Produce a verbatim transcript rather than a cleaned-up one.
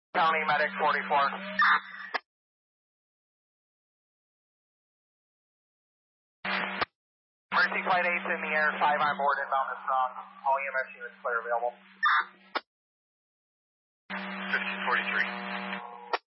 County Medic forty-four. Mercy Flight eight's in the air, five on board, inbound is strong. All E M S units clear available. fifteen forty-three.